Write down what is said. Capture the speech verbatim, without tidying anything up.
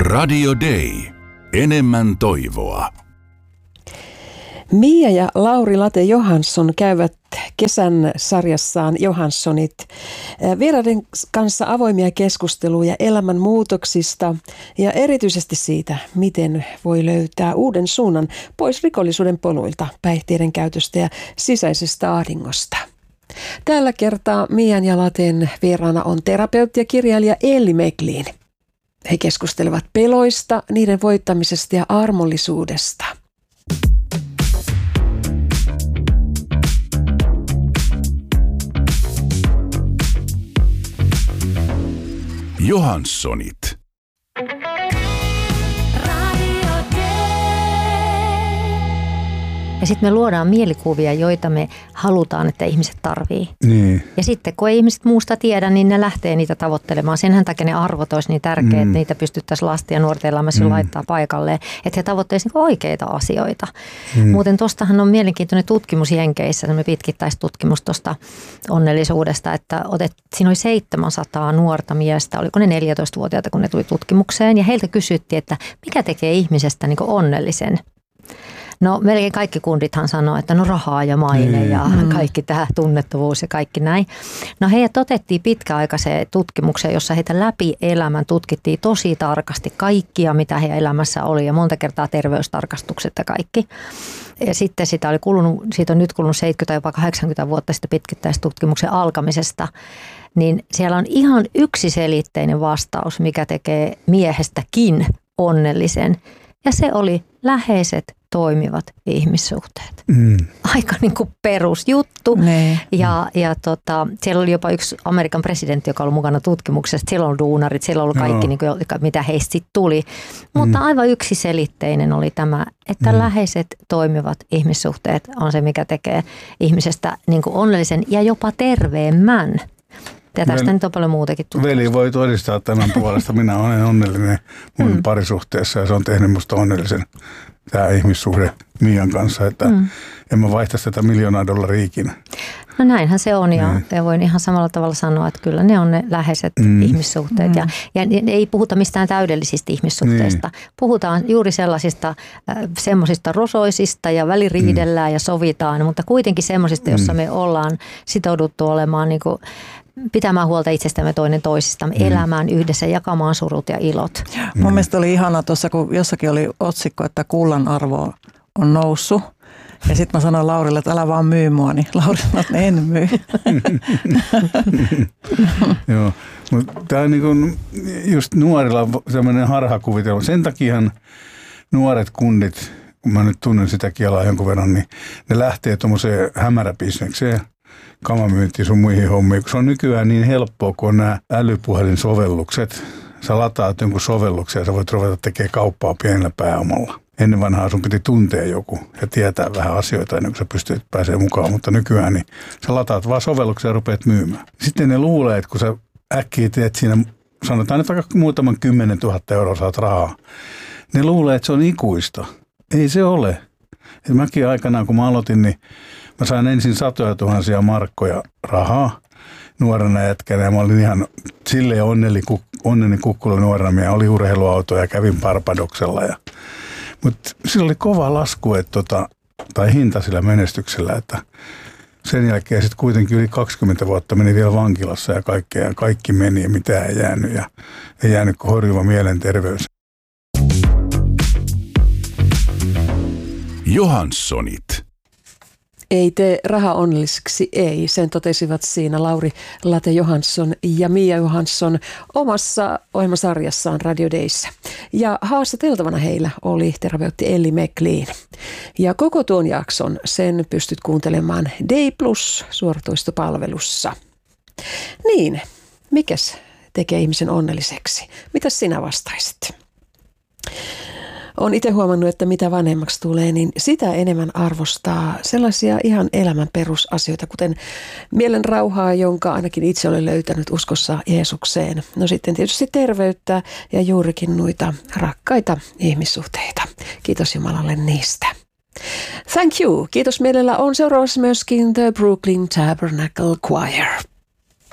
Radio Day. Enemmän toivoa. Mia ja Lauri Late Johansson käyvät kesän sarjassaan Johanssonit vieraiden kanssa avoimia keskusteluja elämän muutoksista ja erityisesti siitä, miten voi löytää uuden suunnan pois rikollisuuden poluilta, päihteiden käytöstä ja sisäisestä ahdingosta. Tällä kertaa Mian ja Laten vieraana on terapeutti ja kirjailija Elli Meklin. He keskustelevat peloista, niiden voittamisesta ja armollisuudesta. Johanssonit. Ja sitten me luodaan mielikuvia, joita me halutaan, että ihmiset tarvii. Niin. Ja sitten kun ei ihmiset muusta tiedä, niin ne lähtee niitä tavoittelemaan. Senhän takia ne arvot olisi niin tärkeitä, mm. että niitä pystyttäisiin lasten ja nuorten elämässä mm. laittaa paikalleen. Että he tavoitteisivat oikeita asioita. Mm. Muuten tuostahan on mielenkiintoinen tutkimus Jenkeissä, semmoinen pitkittäistutkimus tuosta onnellisuudesta, että otet, siinä oli seitsemänsataa nuorta miestä, oliko ne neljätoistavuotiaita, kun ne tuli tutkimukseen. Ja heiltä kysyttiin, että mikä tekee ihmisestä niin kuin onnellisen. No melkein kaikki kundithan sanoo, että no rahaa ja maine ja mm. kaikki tämä tunnettavuus ja kaikki näin. No heidät otettiin pitkäaikaiseen tutkimukseen, jossa heitä läpi elämän tutkittiin tosi tarkasti kaikkia, mitä heidän elämässä oli ja monta kertaa terveystarkastukset ja kaikki. Ja sitten sitä oli kulunut, siitä on nyt kulunut seitsemänkymmentä jopa kahdeksankymmentä vuotta sitten pitkittäistutkimuksen alkamisesta. Niin siellä on ihan yksiselitteinen vastaus, mikä tekee miehestäkin onnellisen. Ja se oli läheiset toimivat ihmissuhteet. Mm. Aika niin kuin perusjuttu. Ne. Ja, ja tota, siellä oli jopa yksi Amerikan presidentti, joka oli mukana tutkimuksessa. Siellä on duunarit, siellä on kaikki, no. niin kuin, mitä heistä sitten tuli. Mutta mm. aivan yksiselitteinen oli tämä, että mm. läheiset toimivat ihmissuhteet on se, mikä tekee ihmisestä niin kuin onnellisen ja jopa terveemmän. Ja tästä Veli, nyt on paljon muutakin tutkimusta. Veli voi todistaa tämän puolesta. Minä olen onnellinen mun mm. parisuhteessa ja se on tehnyt musta onnellisen tämä ihmissuhde Mian kanssa, että mm. en mä vaihtaisi tätä miljoonaa dollaria ikinä. No näinhän se on ja, ja voin ihan samalla tavalla sanoa, että kyllä ne on ne läheiset mm. ihmissuhteet. Mm. Ja, ja ei puhuta mistään täydellisistä ihmissuhteista. Niin. Puhutaan juuri sellaisista äh, semmoisista rosoisista ja väliriidellään mm. ja sovitaan, mutta kuitenkin semmoisista, jossa mm. me ollaan sitouduttu olemaan niin kuin pitämään huolta itsestämme toinen toisistamme, mm. elämään yhdessä, jakamaan surut ja ilot. Mm. Mun mielestä oli ihana tuossa, kun jossakin oli otsikko, että kullan arvo on noussut. Ja sitten mä sanoin Laurille, että älä vaan myy mua, niin Lauri sanoi, että en myy. Joo, mutta tämä on niin kuin just nuorilla sellainen harhakuvitelma. Sen takiahan nuoret kundit, kun mä nyt tunnen sitä kielaa jonkun verran, niin ne lähtee tuommoiseen hämäräbisnekseen. Kamamyyntiin sun muihin hommiin, kun se on nykyään niin helppoa, kun on nämä älypuhelinsovellukset. Sä lataat jonkun sovelluksen ja sä voit ruveta tekemään kauppaa pienellä pääomalla. Ennen vanhaa sun piti tuntea joku ja tietää vähän asioita ennen kuin sä pystyt pääsemään mukaan, mutta nykyään niin sä lataat vaan sovelluksen ja rupeat myymään. Sitten ne luulee, että kun sä äkkiä teet siinä, sanotaan, että vaikka muutaman kymmenen tuhatta euroa saat rahaa, ne luulee, että se on ikuista. Ei se ole. Et mäkin aikanaan, kun mä aloitin, niin mä sain ensin satoja tuhansia markkoja rahaa nuorena jätkänä ja mä olin ihan silleen onnellinen, onnellinen kukkula nuorena. Mä oli urheiluauto ja kävin Barbadoksella. Ja, mutta sillä oli kova lasku, että tota, tai hinta sillä menestyksellä, että sen jälkeen sitten kuitenkin yli kaksikymmentä vuotta meni vielä vankilassa ja kaikkea ja kaikki meni ja mitään ei jäänyt ja ei jäänyt kuin horjuva mielenterveys. Johanssonit. Ei tee raha onnelliseksi, ei. Sen totesivat siinä Lauri Late Johansson ja Mia Johansson omassa ohjelmasarjassaan Radio Dayssä. Ja haastateltavana heillä oli terapeutti Elli Meklin. Ja koko tuon jakson sen pystyt kuuntelemaan Day Plus -suoratoistopalvelussa. Niin, mikäs tekee ihmisen onnelliseksi? Mitäs sinä vastaisit? Olen itse huomannut, että mitä vanhemmaksi tulee, niin sitä enemmän arvostaa sellaisia ihan elämän perusasioita, kuten mielen rauhaa, jonka ainakin itse olen löytänyt uskossa Jeesukseen. No sitten tietysti terveyttä ja juurikin noita rakkaita ihmissuhteita. Kiitos Jumalalle niistä. Thank you. Kiitos mielellä on seuraavassa myöskin The Brooklyn Tabernacle Choir.